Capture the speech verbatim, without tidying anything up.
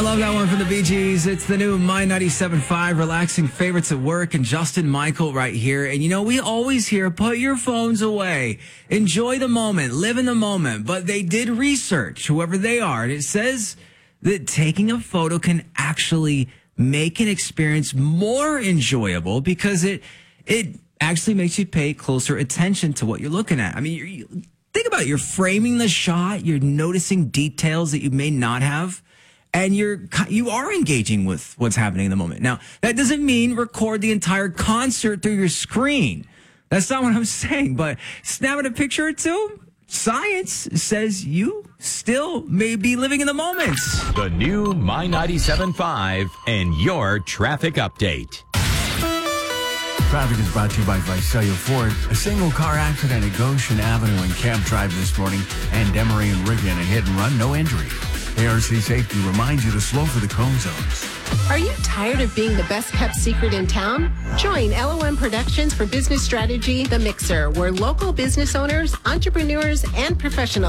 love that one from the Bee Gees. It's the new My ninety-seven point five relaxing favorites at work, and Justin Michael right here. And you know, we always hear, put your phones away, enjoy the moment, live in the moment. But they did research, whoever they are, and it says that taking a photo can actually make an experience more enjoyable because it it actually makes you pay closer attention to what you're looking at. I mean, you're, you think about it. You're framing the shot, you're noticing details that you may not have, and you're you are engaging with what's happening in the moment. Now, that doesn't mean record the entire concert through your screen. That's not what I'm saying, but snapping a picture or two, science says you still may be living in the moment. The new My ninety-seven point five and your traffic update. Traffic is brought to you by Visalia Ford. A single car accident at Goshen Avenue and Camp Drive this morning, and Demery and Riggin, a hit and run, no injury. A R C Safety reminds you to slow for the cone zones. Are you tired of being the best kept secret in town? Join L O M Productions for business strategy, The Mixer, where local business owners, entrepreneurs, and professionals